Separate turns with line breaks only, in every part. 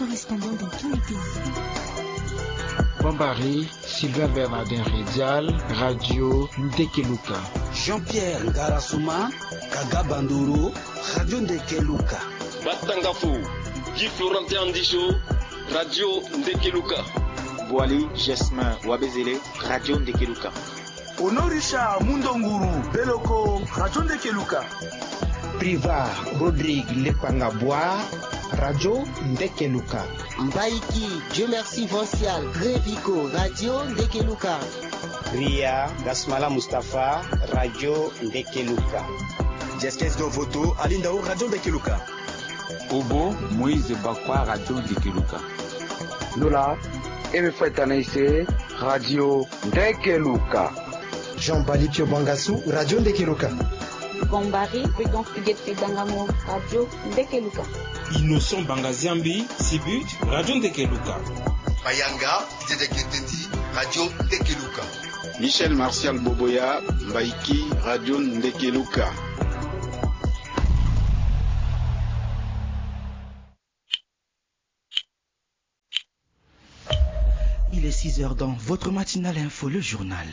correspondants dans tous les pays.
Bombari, Sylvain Bernardin Rédial, Radio Ndekeluka.
Jean-Pierre Ngarasuma, Kaga Banduro, Radio Ndekeluka.
Batangafu, Guy Florentin Andicho, Radio Ndekeluka.
Boali Jesmin Wabezele, Radio Ndekeluka.
Honorisha Mundonguru, Beloko, Radio Ndekeluka.
Priva Rodrigue Lepangabwa, Radio Ndekeluka.
Mbaiki, Dieu merci Vancial, Revico, Radio Ndekeluka.
Ria Gasmala Mustafa, Radio Ndekeluka.
Jeskes Dovoto, Alindao, Radio Ndekeluka.
Obo, Moïse Bakwa, Radio Ndekeluka.
Lola, Emefetanaise, Radio Ndekeluka.
Jean-Bali Bangassou, Radio Ndekeluka.
Bombari, Prudence Huguette Dangamo, Radio Ndekeluka.
Innocent Bangaziambi, Sibut, Radio Ndekeluka.
Bayanga, Tedeketeti, Radio Ndekeluka.
Michel Martial Boboya, Mbaiki, Radio Ndekeluka.
Il est 6h dans votre matinale info, le journal.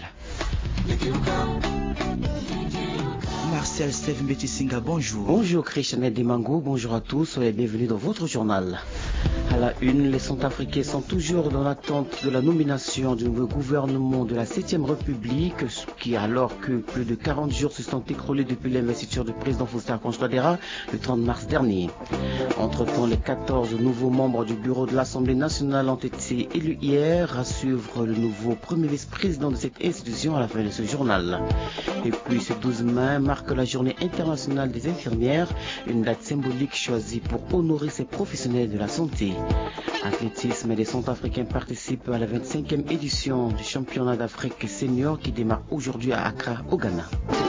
Marcel Steve Mbetisinga, bonjour.
Bonjour Christian Dimango, bonjour à tous et bienvenue dans votre journal. À la une, les Centrafricains sont toujours dans l'attente de la nomination du nouveau gouvernement de la 7e République, qui, alors que plus de 40 jours se sont écroulés depuis l'investiture du président Faustin Archange Touadéra le 30 mars dernier. Entre-temps, les 14 nouveaux membres du bureau de l'Assemblée nationale ont été élus hier à suivre le nouveau premier vice-président de cette institution à la fin de ce journal. Et puis, ce 12 mai marque la journée internationale des infirmières, une date symbolique choisie pour honorer ces professionnels de la santé. Athlétisme, les Centrafricains participent à la 25e édition du championnat d'Afrique senior qui démarre aujourd'hui à Accra, au Ghana.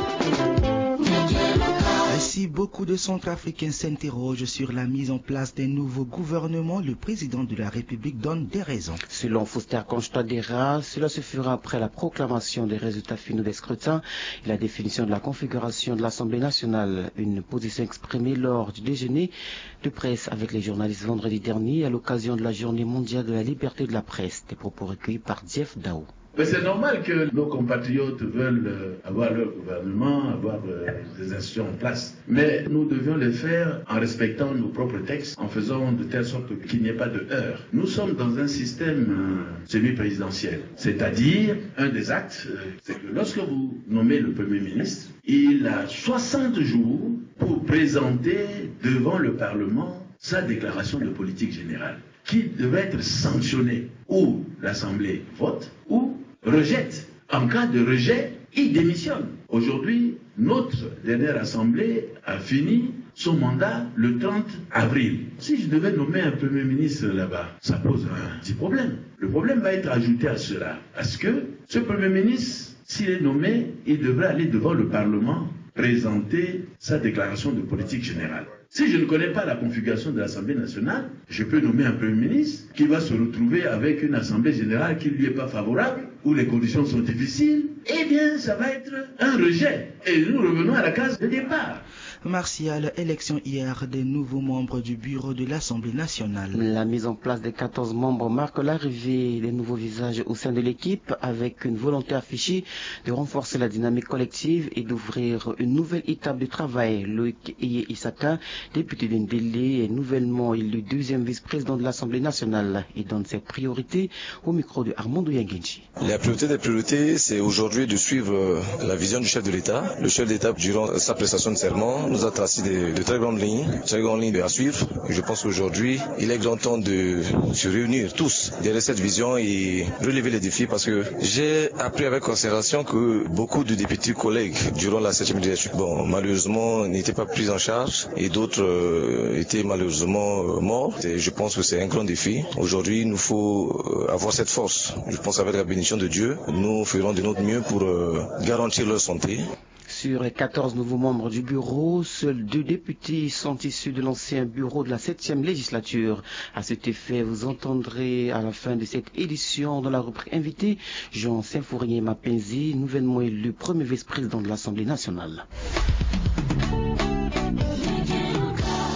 Si beaucoup de Centrafricains s'interrogent sur la mise en place d'un nouveau gouvernement, le président de la République donne des raisons.
Selon Faustin Archange Touadéra, cela se fera après la proclamation des résultats finaux des scrutins et la définition de la configuration de l'Assemblée nationale. Une position exprimée lors du déjeuner de presse avec les journalistes vendredi dernier à l'occasion de la journée mondiale de la liberté de la presse. Des propos recueillis par Jeff Dao.
Mais c'est normal que nos compatriotes veulent avoir leur gouvernement, avoir des institutions en place. Mais nous devions le faire en respectant nos propres textes, en faisant de telle sorte qu'il n'y ait pas de heurts. Nous sommes dans un système semi-présidentiel. C'est-à-dire, un des actes, c'est que lorsque vous nommez le Premier ministre, il a 60 jours pour présenter devant le Parlement sa déclaration de politique générale, qui devait être sanctionnée. Ou l'Assemblée vote, ou rejette. En cas de rejet, il démissionne. Aujourd'hui, notre dernière Assemblée a fini son mandat le 30 avril. Si je devais nommer un Premier ministre là-bas, ça pose un petit problème. Le problème va être ajouté à cela. Parce que ce Premier ministre, s'il est nommé, il devrait aller devant le Parlement présenter sa déclaration de politique générale. Si je ne connais pas la configuration de l'Assemblée nationale, je peux nommer un Premier ministre qui va se retrouver avec une Assemblée générale qui ne lui est pas favorable, où les conditions sont difficiles. Eh bien, ça va être un rejet. Et nous revenons à la case de départ.
Martial, élection hier des nouveaux membres du bureau de l'Assemblée nationale.
La mise en place des 14 membres marque l'arrivée des nouveaux visages au sein de l'équipe, avec une volonté affichée de renforcer la dynamique collective et d'ouvrir une nouvelle étape de travail. Loïc Eye Issaka, député d'Indélé, est nouvellement élu deuxième vice-président de l'Assemblée nationale et donne ses priorités au micro de Armando Yangenchi.
La priorité des priorités, c'est aujourd'hui de suivre la vision du chef de l'État. Le chef d'État, durant sa prestation de serment, nous a tracé de très grandes lignes à suivre. Et je pense qu'aujourd'hui, il est grand temps de se réunir tous derrière cette vision et relever les défis, parce que j'ai appris avec considération que beaucoup de députés collègues durant la 7e législature, malheureusement, n'étaient pas pris en charge et d'autres étaient malheureusement morts. Et je pense que c'est un grand défi. Aujourd'hui, il nous faut avoir cette force. Je pense qu'avec la bénédiction de Dieu, nous ferons de notre mieux pour garantir leur santé.
Sur les 14 nouveaux membres du bureau, seuls 2 députés sont issus de l'ancien bureau de la 7e législature. À cet effet, vous entendrez à la fin de cette édition, dans la rubrique invitée, Jean Saint-Fourier Mapenzi, nouvellement élu premier vice-président de l'Assemblée nationale.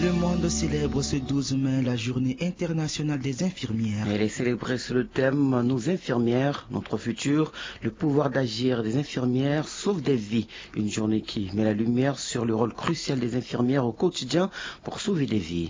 Le monde célèbre ce 12 mai la journée internationale des infirmières.
Elle est célébrée sous le thème « Nos infirmières, notre futur, le pouvoir d'agir des infirmières sauve des vies ». Une journée qui met la lumière sur le rôle crucial des infirmières au quotidien pour sauver des vies.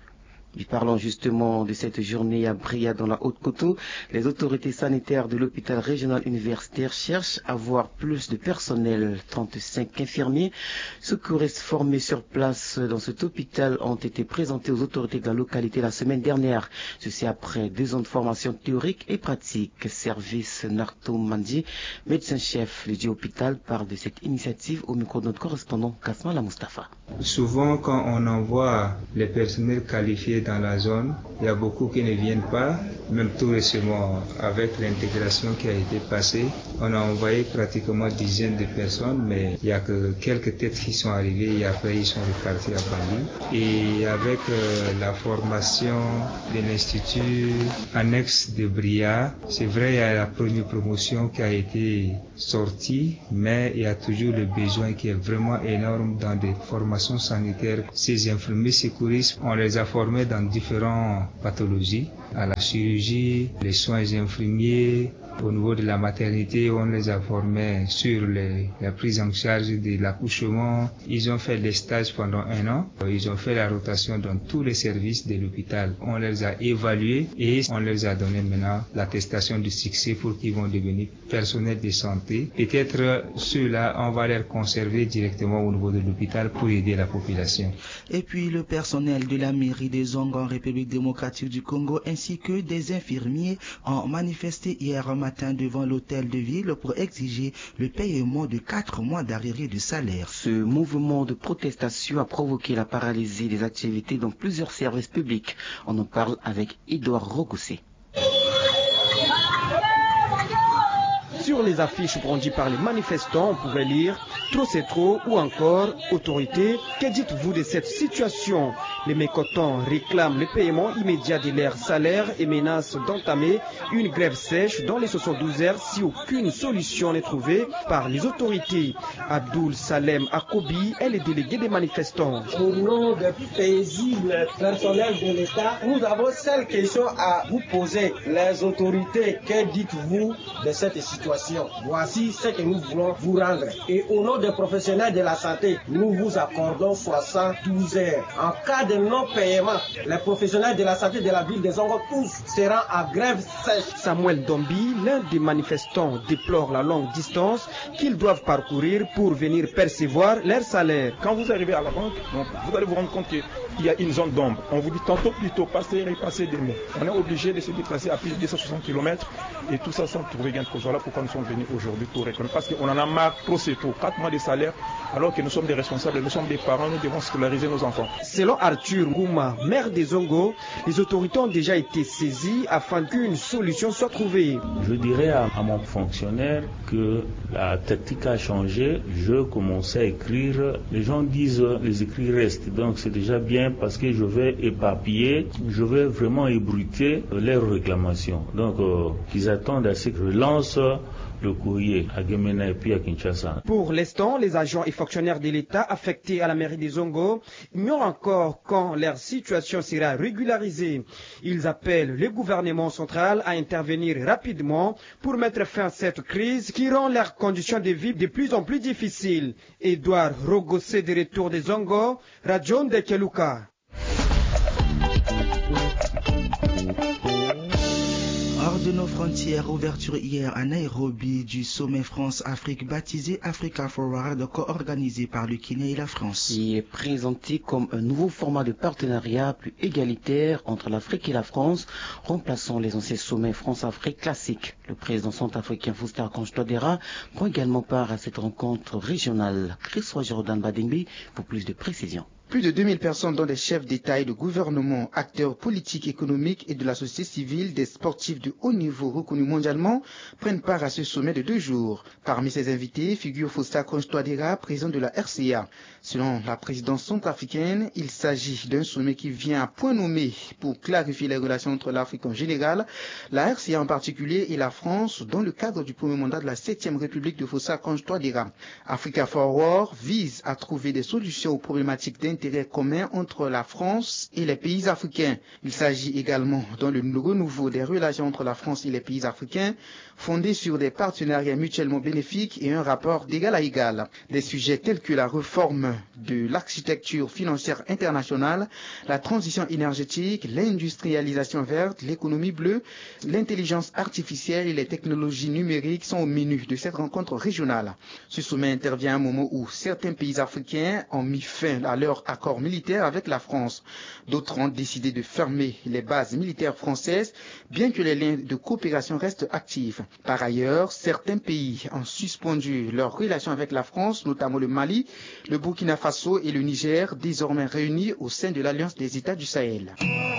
Et parlons justement de cette journée à Bria dans la Haute-Coteau. Les autorités sanitaires de l'hôpital régional universitaire cherchent à avoir plus de personnel. 35 infirmiers secouristes formés sur place dans cet hôpital ont été présentés aux autorités de la localité la semaine dernière. Ceci après 2 ans de formation théorique et pratique. Service Narto Mandi, médecin-chef du hôpital, parle de cette initiative au micro de notre correspondant Kasmala Mustafa.
Souvent, quand on envoie les personnels qualifiés dans la zone, il y a beaucoup qui ne viennent pas. Même tout récemment, avec l'intégration qui a été passée, on a envoyé pratiquement dizaines de personnes, mais il n'y a que quelques têtes qui sont arrivées et après ils sont repartis à Bangui. Et avec la formation de l'Institut annexe de Bria, c'est vrai, il y a la première promotion qui a été sortie, mais il y a toujours le besoin qui est vraiment énorme dans des formations sanitaires. Ces infirmiers secouristes, on les a formés dans différentes pathologies, à la chirurgie, les soins infirmiers. Au niveau de la maternité, on les a formés sur la prise en charge de l'accouchement. Ils ont fait les stages pendant 1 an. Ils ont fait la rotation dans tous les services de l'hôpital. On les a évalués et on les a donné maintenant l'attestation de succès pour qu'ils vont devenir personnels de santé. Peut-être ceux-là, on va les conserver directement au niveau de l'hôpital pour aider la population.
Et puis le personnel de la mairie de Zongo en République démocratique du Congo ainsi que des infirmiers ont manifesté hier matin devant l'hôtel de ville pour exiger le paiement de 4 mois d'arriérés de salaire.
Ce mouvement de protestation a provoqué la paralysie des activités dans plusieurs services publics. On en parle avec Edouard Rogossé.
Sur les affiches brandies par les manifestants, on pouvait lire « Trop c'est trop » ou encore « Autorité, que dites-vous de cette situation ?» Les mécontents réclament le paiement immédiat de leurs salaires et menacent d'entamer une grève sèche dans les 72 heures si aucune solution n'est trouvée par les autorités. Abdoul Salem Akobi est le délégué des manifestants.
Au nom des paisibles personnels de l'État, nous avons cette question à vous poser. Les autorités, que dites-vous de cette situation? Voici ce que nous voulons vous rendre. Et au nom des professionnels de la santé, nous vous accordons 72 heures. En cas de non-paiement, les professionnels de la santé de la ville de Zongo tous seront à grève sèche.
Samuel Dombi, l'un des manifestants, déplore la longue distance qu'ils doivent parcourir pour venir percevoir leur salaire.
Quand vous arrivez à la banque, donc, vous allez vous rendre compte qu'il y a une zone d'ombre. On vous dit tantôt plutôt passer et repasser des mots. On est obligé de se déplacer à plus de 260 km et tout ça sans trouver gain de cause. Voilà pourquoi nous sommes venus aujourd'hui pour réclamer. Parce qu'on en a marre, trop c'est trop. 4 mois de salaire, alors que nous sommes des responsables, nous sommes des parents, nous devons scolariser nos enfants.
Selon Arthur Ngouma, maire des Zongo, les autorités ont déjà été saisies afin qu'une solution soit trouvée.
Je dirais à mon fonctionnaire que la tactique a changé. Je commençais à écrire. Les gens disent les écrits restent. Donc c'est déjà bien parce que je vais éparpiller, je vais vraiment ébruiter leurs réclamations. Donc qu'ils attendent à ce que je lance le courrier à Gemena et puis à Kinshasa.
Pour l'instant, les agents et fonctionnaires de l'État affectés à la mairie des Zongo ignorent encore quand leur situation sera régularisée. Ils appellent le gouvernement central à intervenir rapidement pour mettre fin à cette crise qui rend leurs conditions de vie de plus en plus difficiles. Edouard Rogossé de retour des Zongo, Radio Ndekeluka.
Hors de nos frontières, ouverture hier à Nairobi du sommet France-Afrique baptisé Africa Forward, co-organisé par le Kenya et la France.
Il est présenté comme un nouveau format de partenariat plus égalitaire entre l'Afrique et la France, remplaçant les anciens sommets France-Afrique classiques. Le président centrafricain Faustin Archange Touadéra prend également part à cette rencontre régionale. Christophe Jordan Badengbi pour plus de précisions.
Plus de 2000 personnes, dont des chefs d'État et de gouvernement, acteurs politiques, économiques et de la société civile, des sportifs de haut niveau reconnus mondialement, prennent part à ce sommet de 2 jours. Parmi ces invités figure Faustin Archange Touadéra, président de la RCA. Selon la présidence centrafricaine, il s'agit d'un sommet qui vient à point nommé pour clarifier les relations entre l'Afrique en général, la RCA en particulier et la France dans le cadre du premier mandat de la 7e République de Faustin Archange Touadéra. Africa Forward vise à trouver des solutions aux problématiques d'intérêt d'intérêt commun entre la France et les pays africains. Il s'agit également dans le renouveau des relations entre la France et les pays africains, fondé sur des partenariats mutuellement bénéfiques et un rapport d'égal à égal. Des sujets tels que la réforme de l'architecture financière internationale, la transition énergétique, l'industrialisation verte, l'économie bleue, l'intelligence artificielle et les technologies numériques sont au menu de cette rencontre régionale. Ce sommet intervient à un moment où certains pays africains ont mis fin à leur accord militaire avec la France. D'autres ont décidé de fermer les bases militaires françaises, bien que les liens de coopération restent actifs. Par ailleurs, certains pays ont suspendu leurs relations avec la France, notamment le Mali, le Burkina Faso et le Niger, désormais réunis au sein de l'Alliance des États du Sahel.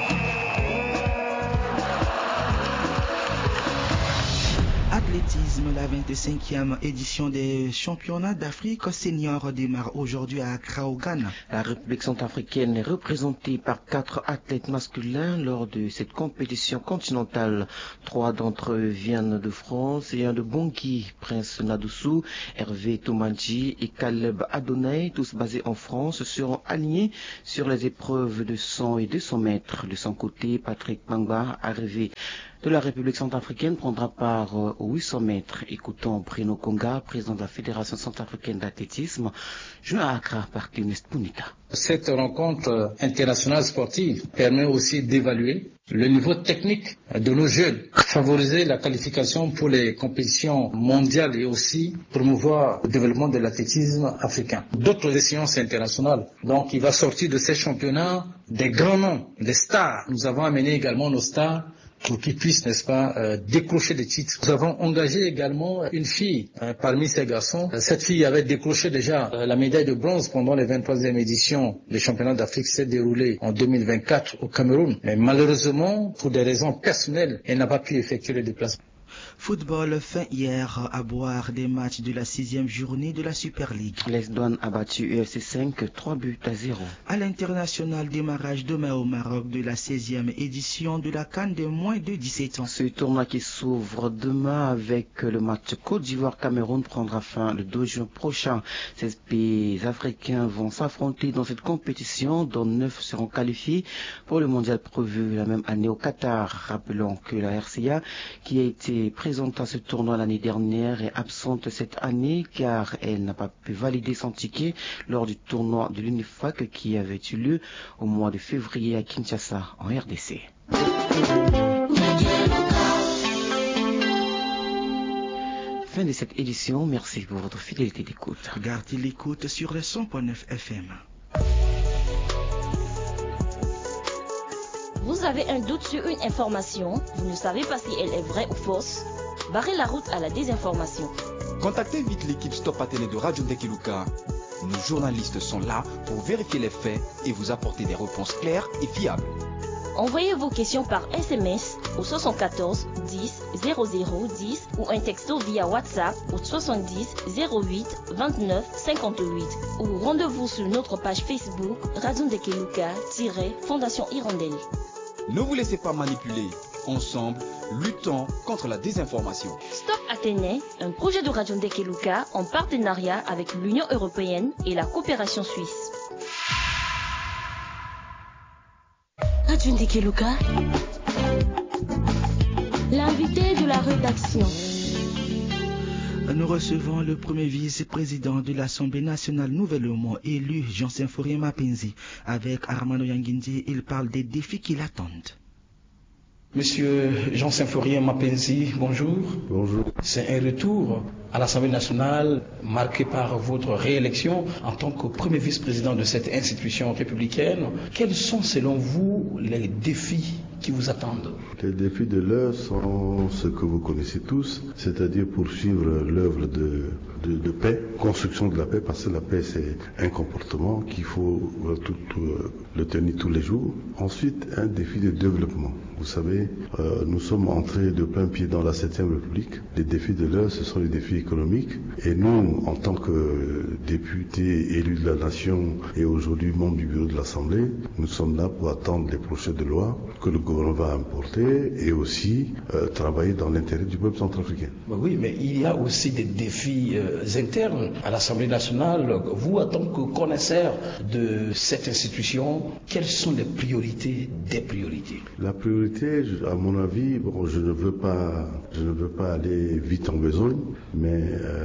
Athlétisme, la 25e édition des championnats d'Afrique senior démarre aujourd'hui à Accra au Ghana.
La République centrafricaine est représentée par 4 athlètes masculins lors de cette compétition continentale. 3 d'entre eux viennent de France et un de Bangui, Prince Nadoussou, Hervé Tomanji et Caleb Adonai, tous basés en France, seront alignés sur les épreuves de 100 et 200 mètres. De son côté, Patrick Bangba, arrivé de la République centrafricaine, prendra part aux 800 mètres. Écoutons Bruno Konga, président de la Fédération centrafricaine d'athlétisme, joué à Accra par Clénis Punika.
Cette rencontre internationale sportive permet aussi d'évaluer le niveau technique de nos jeunes, favoriser la qualification pour les compétitions mondiales et aussi promouvoir le développement de l'athlétisme africain. D'autres échéances internationales. Donc il va sortir de ces championnats des grands noms, des stars. Nous avons amené également nos stars pour qu'ils puissent, n'est-ce pas, décrocher des titres. Nous avons engagé également une fille parmi ces garçons. Cette fille avait décroché déjà la médaille de bronze pendant les 23e éditions des championnats d'Afrique qui s'est déroulée en 2024 au Cameroun. Mais malheureusement, pour des raisons personnelles, elle n'a pas pu effectuer le déplacement.
Football, fin hier à boire des matchs de la 6e journée de la Super League.
L'Est Douanes a battu UFC 5, 3 buts à 0.
À l'international, démarrage demain au Maroc de la 16e édition de la CAN des moins de 17 ans.
Ce tournoi qui s'ouvre demain avec le match Côte d'Ivoire-Cameroun prendra fin le 2 juin prochain. 16 pays africains vont s'affronter dans cette compétition, dont 9 seront qualifiés pour le mondial prévu la même année au Qatar. Rappelons que la RCA, qui a été présente à ce tournoi l'année dernière, est absente cette année car elle n'a pas pu valider son ticket lors du tournoi de l'UNIFAC qui avait eu lieu au mois de février à Kinshasa en RDC. Fin de cette édition, merci pour votre fidélité d'écoute.
Gardez l'écoute sur le 100.9 FM.
Vous avez un doute sur une information, vous ne savez pas si elle est vraie ou fausse? Barrez la route à la désinformation.
Contactez vite l'équipe Stop Athénée de Radio Ndekeluka. Nos journalistes sont là pour vérifier les faits et vous apporter des réponses claires et fiables.
Envoyez vos questions par SMS au 74 10 00 10 ou un texto via WhatsApp au 70 08 29 58 ou rendez-vous sur notre page Facebook Radio Ndekeluka-Fondation Hirondelle.
Ne vous laissez pas manipuler. Ensemble, luttons contre la désinformation.
Stop Athénée, un projet de Radio Ndekeluka en partenariat avec l'Union européenne et la coopération suisse. Radio Ndekeluka, l'invité de la rédaction.
Nous recevons le premier vice-président de l'Assemblée nationale nouvellement élu, Jansen Fourier Mapenzi. Avec Armando Yanguindi, il parle des défis qui l'attendent.
Monsieur Jansen Fourier Mapenzi, bonjour.
Bonjour.
C'est un retour à l'Assemblée nationale marqué par votre réélection en tant que premier vice-président de cette institution républicaine. Quels sont selon vous les défis qui vous attendent?
Les défis de l'heure sont ce que vous connaissez tous, c'est-à-dire poursuivre l'œuvre de paix, construction de la paix, parce que la paix c'est un comportement qu'il faut le tenir tous les jours. Ensuite, un défi de développement. Vous savez, nous sommes entrés de plein pied dans la 7e République. Les défis de l'heure, ce sont les défis économiques. Et nous, en tant que députés élus de la nation et aujourd'hui membres du bureau de l'Assemblée, nous sommes là pour attendre les projets de loi que le gouvernement va importer et aussi travailler dans l'intérêt du peuple centrafricain.
Oui, mais il y a aussi des défis internes à l'Assemblée nationale. Vous, en tant que connaisseur de cette institution, quelles sont les priorités des priorités?
La priorité, à mon avis, je ne veux pas aller vite en besogne, mais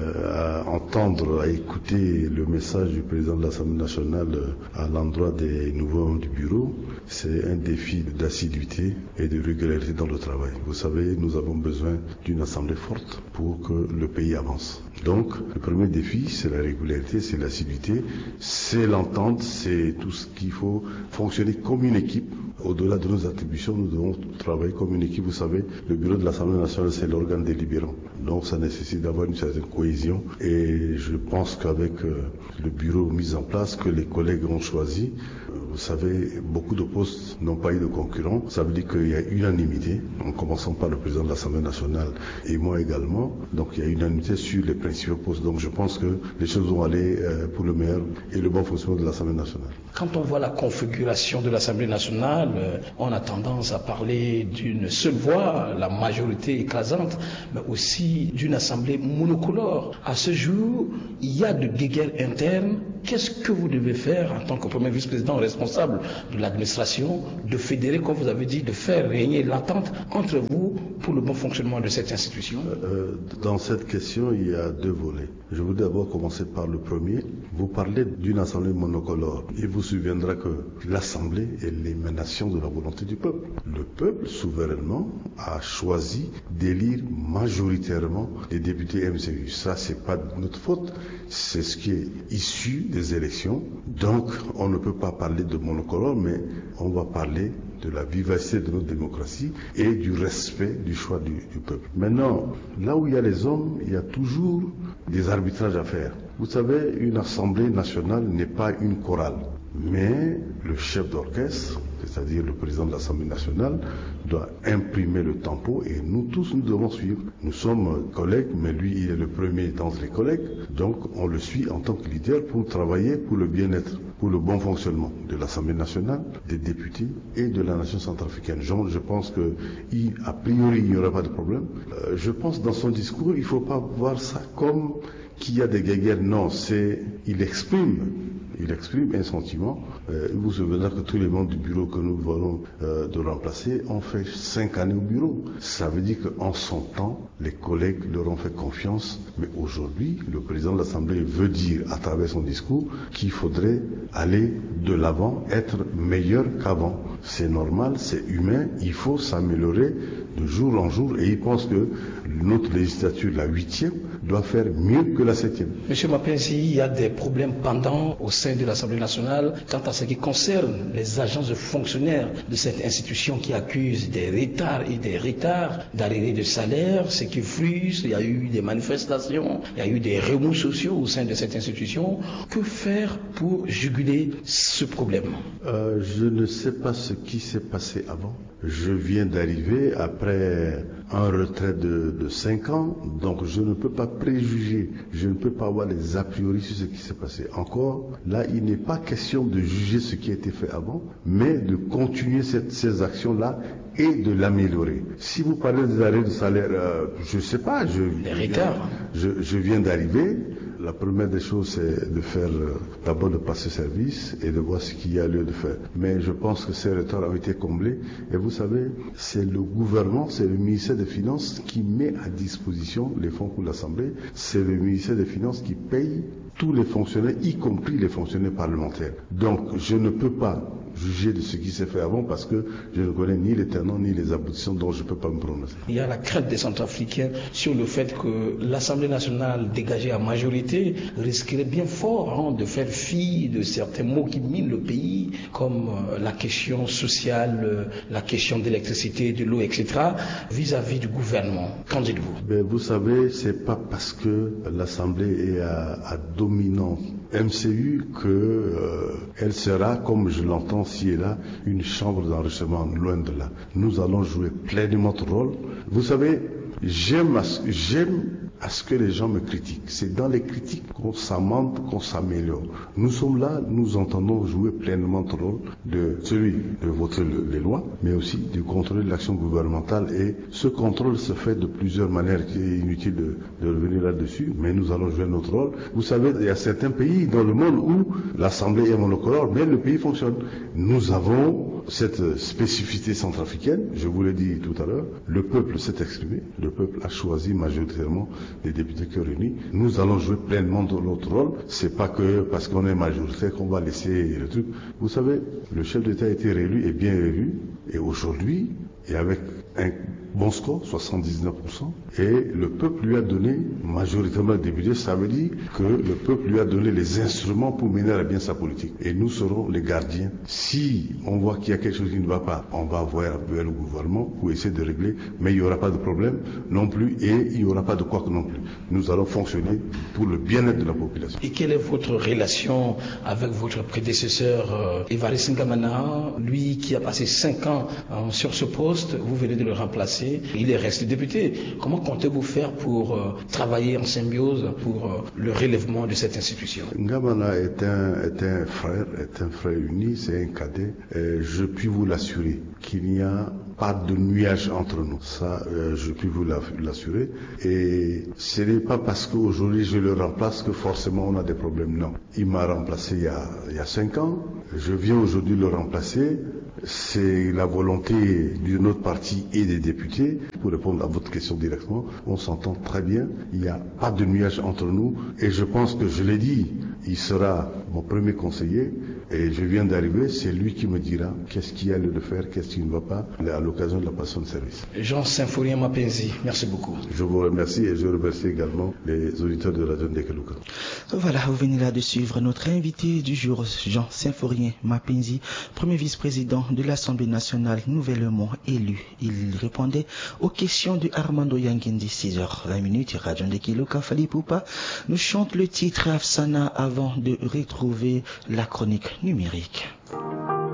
à entendre, à écouter le message du président de l'Assemblée nationale à l'endroit des nouveaux membres du bureau, c'est un défi d'assiduité et de régularité dans le travail. Vous savez, nous avons besoin d'une assemblée forte pour que le pays avance. Donc, le premier défi, c'est la régularité, c'est l'assiduité, c'est l'entente, c'est tout ce qu'il faut fonctionner comme une équipe. Au-delà de nos attributions, nous devons travailler comme une équipe. Vous savez, le bureau de l'Assemblée nationale, c'est l'organe délibérant. Donc, ça nécessite d'avoir une certaine cohésion. Et je pense qu'avec le bureau mis en place, que les collègues ont choisi, vous savez, beaucoup de postes n'ont pas eu de concurrents. Ça veut dire qu'il y a unanimité, en commençant par le président de l'Assemblée nationale et moi également. Donc, il y a unanimité sur les principaux postes. Donc, je pense que les choses vont aller pour le meilleur et le bon fonctionnement de l'Assemblée nationale.
Quand on voit la configuration de l'Assemblée nationale, on a tendance à parler d'une seule voix, la majorité écrasante, mais aussi d'une assemblée monocolore. À ce jour, il y a de guéguerres internes. Qu'est-ce que vous devez faire en tant que premier vice-président responsable de l'administration, de fédérer, comme vous avez dit, de faire régner l'entente entre vous pour le bon fonctionnement de cette institution?
Dans cette question, il y a deux volets. Je voudrais d'abord commencer par le premier. Vous parlez d'une assemblée monocolore. Il vous souviendra que l'assemblée est l'émanation de la volonté du peuple. Le peuple, souverainement, a choisi d'élire majoritairement les députés MCU. Ça, c'est pas de notre faute. C'est ce qui est issu des élections. Donc, on ne peut pas parler de monocolore, mais on va parler de la vivacité de notre démocratie et du respect du choix du peuple. Maintenant, là où il y a les hommes, il y a toujours des arbitrages à faire. Vous savez, une assemblée nationale n'est pas une chorale, mais le chef d'orchestre, c'est-à-dire le président de l'Assemblée nationale, doit imprimer le tempo et nous tous, nous devons suivre. Nous sommes collègues, mais lui, il est le premier d'entre les collègues, donc on le suit en tant que leader pour travailler pour le bien-être, pour le bon fonctionnement de l'Assemblée nationale, des députés et de la nation centrafricaine. Je pense qu'a priori, il n'y aura pas de problème. Je pense dans son discours, il ne faut pas voir ça comme qu'il y a des guéguerres. Non, il exprime un sentiment. Vous vous souvenez que tous les membres du bureau que nous venons de remplacer ont fait 5 années au bureau. Ça veut dire qu'en son temps, les collègues leur ont fait confiance. Mais aujourd'hui, le président de l'Assemblée veut dire à travers son discours qu'il faudrait aller de l'avant, être meilleur qu'avant. C'est normal, c'est humain, il faut s'améliorer de jour en jour et il pense que notre législature, la 8e, doit faire mieux que la 7e.
Monsieur Mapenzi, il y a des problèmes pendants au sein de l'Assemblée nationale quant à ce qui concerne les agents et fonctionnaires de cette institution qui accusent des retards et des retards d'arrivée de salaire, ce qui frustre. Il y a eu des manifestations, il y a eu des remous sociaux au sein de cette institution. Que faire pour juguler ce problème?
Je ne sais pas ce qui s'est passé avant. Je viens d'arriver après un retrait de 5 ans, donc je ne peux pas préjuger, je ne peux pas avoir les a priori sur ce qui s'est passé. Encore, là, il n'est pas question de juger ce qui a été fait avant, mais de continuer ces actions-là et de l'améliorer. Si vous parlez des arrêts de salaire, je ne sais pas, je viens d'arriver. La première des choses, c'est de faire, d'abord de passer service et de voir ce qu'il y a lieu de faire. Mais je pense que ces retards ont été comblés. Et vous savez, c'est le gouvernement, c'est le ministère des Finances qui met à disposition les fonds pour l'Assemblée. C'est le ministère des Finances qui paye tous les fonctionnaires, y compris les fonctionnaires parlementaires. Donc, je ne peux pas juger de ce qui s'est fait avant parce que je ne connais ni les tenants ni les aboutissants, dont je ne peux pas me prononcer.
Il y a la crainte des Centrafricains sur le fait que l'Assemblée nationale dégagée à majorité risquerait bien fort de faire fi de certains mots qui minent le pays, comme la question sociale, la question d'électricité, de l'eau, etc., vis-à-vis du gouvernement. Qu'en dites-vous?
Vous savez, c'est pas parce que l'Assemblée est à dominante MCU qu'elle sera, comme je l'entends ci et là, une chambre d'enregistrement, loin de là. Nous allons jouer pleinement notre rôle. Vous savez, j'aime à ce que les gens me critiquent. C'est dans les critiques qu'on s'amende, qu'on s'améliore. Nous sommes là, nous entendons jouer pleinement notre rôle de celui de voter les lois, mais aussi de contrôler l'action gouvernementale. Et ce contrôle se fait de plusieurs manières, qui est inutile de revenir là-dessus, mais nous allons jouer notre rôle. Vous savez, il y a certains pays dans le monde où l'Assemblée est monocolore, mais le pays fonctionne. Nous avons cette spécificité centrafricaine, je vous l'ai dit tout à l'heure, le peuple s'est exprimé, le peuple a choisi majoritairement des députés qui ont réuni. Nous allons jouer pleinement notre rôle. C'est pas que parce qu'on est majoritaire qu'on va laisser le truc. Vous savez, le chef d'État a été réélu et bien réélu. Et aujourd'hui, et avec un bon score, 79%, et le peuple lui a donné majoritairement des députés, ça veut dire que le peuple lui a donné les instruments pour mener à bien sa politique. Et nous serons les gardiens. Si on voit qu'il y a quelque chose qui ne va pas, on va voir le gouvernement pour essayer de régler, mais il n'y aura pas de problème non plus, et il n'y aura pas de quoi que non plus. Nous allons fonctionner pour le bien-être de la population.
Et quelle est votre relation avec votre prédécesseur Évariste Ngamana, lui qui a passé 5 ans sur ce poste, vous venez de le remplacer, il est resté député. Comment comptez-vous faire pour travailler en symbiose pour le relèvement de cette institution?
Ngamana est un frère uni, c'est un cadet. Je puis vous l'assurer qu'il n'y a pas de nuage entre nous. Ça, je puis vous l'assurer. Et ce n'est pas parce qu'aujourd'hui je le remplace que forcément on a des problèmes. Non. Il m'a remplacé il y a 5 ans. Je viens aujourd'hui le remplacer. C'est la volonté de notre parti et des députés. Pour répondre à votre question directement, on s'entend très bien. Il n'y a pas de nuage entre nous. Et je pense que je l'ai dit, il sera mon premier conseiller. Et je viens d'arriver, c'est lui qui me dira qu'est-ce qu'il y a lieu de faire, qu'est-ce qui ne va pas, à l'occasion de la passation de service.
Jean Symphorien Mapenzi, merci beaucoup.
Je vous remercie et je remercie également les auditeurs de Radio Ndekeluka.
Voilà, vous venez là de suivre notre invité du jour, Jean Symphorien Mapenzi, premier vice-président de l'Assemblée nationale nouvellement élu. Il répondait aux questions de Armando Yangendi, 6h20, Radio Ndekeluka. Fali Poupa nous chante le titre Afsana avant de retrouver la chronique numérique.